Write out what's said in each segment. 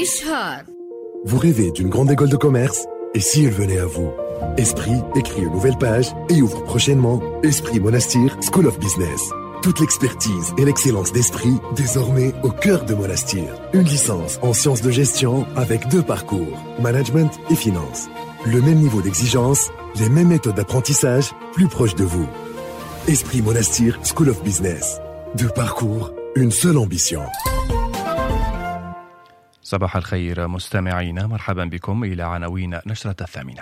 إشهار. Vous rêvez d'une grande école de commerce? Et si elle venait à vous? Esprit écrit une nouvelle page et ouvre prochainement Esprit Monastir School of Business. Toute l'expertise et l'excellence d'Esprit désormais au cœur de Monastir. Une licence en sciences de gestion avec 2 parcours, management et finance. Le même niveau d'exigence, les mêmes méthodes d'apprentissage, plus proches de vous. Esprit Monastir School of Business. 2 parcours, une seule ambition. صباح الخير مستمعينا، مرحبا بكم إلى عناوين نشرة 8.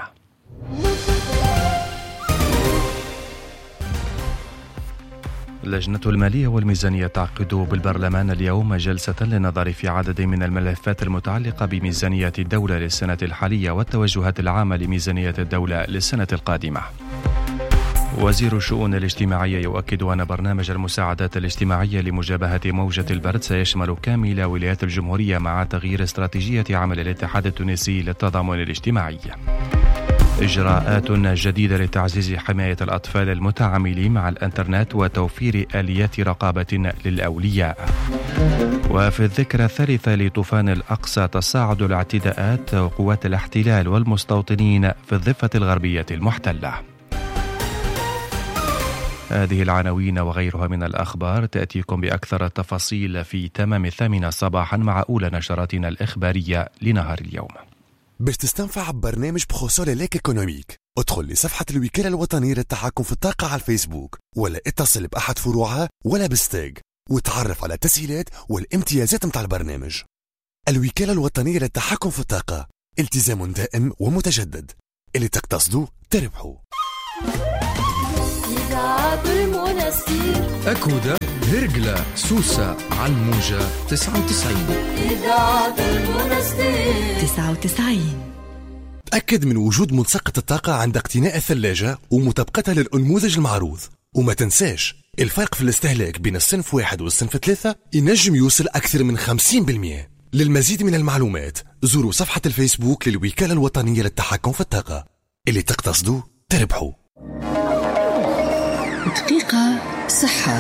لجنة المالية والميزانية تعقد بالبرلمان اليوم جلسة للنظر في عدد من الملفات المتعلقة بميزانية الدولة للسنة الحالية والتوجهات العامة لميزانية الدولة للسنة القادمة. وزير الشؤون الاجتماعية يؤكد أن برنامج المساعدات الاجتماعية لمجابهة موجة البرد سيشمل كامل ولايات الجمهورية مع تغيير استراتيجية عمل الاتحاد التونسي للتضامن الاجتماعي. إجراءات جديدة لتعزيز حماية الأطفال المتعاملين مع الإنترنت وتوفير آليات رقابة للأولياء. وفي الذكرى الثالثة لطوفان الأقصى تصاعد الاعتداءات قوات الاحتلال والمستوطنين في الضفة الغربية المحتلة. هذه العناوين وغيرها من الأخبار تأتيكم بأكثر التفاصيل في تمام 8 صباحا مع أولى نشراتنا الإخبارية لنهار اليوم. باش تستنفع ببرنامج بخصوص ليك ايكونوميك، ادخل لصفحة الوكالة الوطنية للتحكم في الطاقة على الفيسبوك، ولا اتصل بأحد فروعها ولا بالستيج وتعرف على التسهيلات والامتيازات متاع البرنامج. الوكالة الوطنية للتحكم في الطاقة، التزام دائم ومتجدد، اللي تقتصدوا تربحوا. أكودة هرقلة سوسة على الموجة 99. إذاعة المنستير 99. تأكد من وجود ملصقة الطاقة عند اقتناء الثلاجة ومطابقتها للأنموذج المعروض، وما تنساش الفرق في الاستهلاك بين الصنف 1 والصنف 3 ينجم يوصل أكثر من 50%. للمزيد من المعلومات زوروا صفحة الفيسبوك للوكالة الوطنية للتحكم في الطاقة، اللي تقتصدوا تربحوا. دقيقة صحة.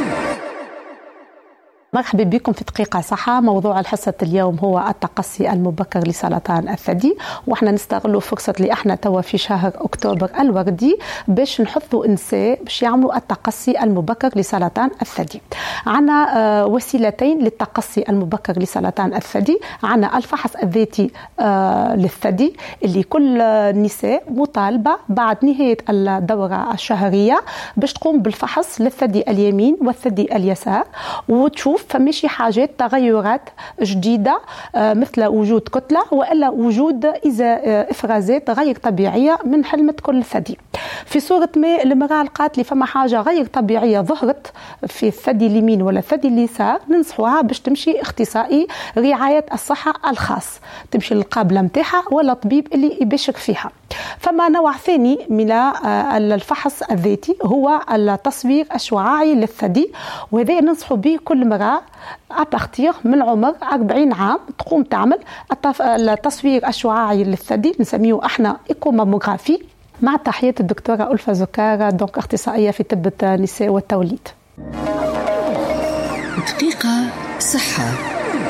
مرحبا بكم في دقيقة صحة. موضوع الحصة اليوم هو التقصي المبكر لسرطان الثدي، وإحنا نستغلوا فرصة اللي إحنا توا في شهر أكتوبر الوردي باش نحثوا النساء باش يعملوا التقصي المبكر لسرطان الثدي. عنا وسيلتين للتقصي المبكر لسرطان الثدي. عنا الفحص الذاتي للثدي اللي كل النساء مطالبة بعد نهاية الدورة الشهرية باش تقوم بالفحص للثدي اليمين والثدي اليسار، وتشوف فماشي حاجات تغيرات جديدة مثل وجود كتلة وإلا وجود إفرازات غير طبيعية من حلمة كل ثدي. في صورة ما المرأة لقات لي فما حاجة غير طبيعية ظهرت في الثدي اليمين ولا الثدي اليسار، ننصحوها باش تمشي اختصائي رعاية الصحة الخاص، تمشي للقابلة متاعها ولا طبيب اللي يبشر فيها. فما نوع ثاني من الفحص الذاتي هو التصوير الشعاعي للثدي، وهذا ننصح به كل مرأة أبارتيغ من عمر 40 عام تقوم تعمل التصوير الشعاعي للثدي، نسميه احنا إيكوماموغرافي. مع تحية الدكتورة ألفة زكارة، دونك اختصائية في طب النساء والتوليد. دقيقة صحة.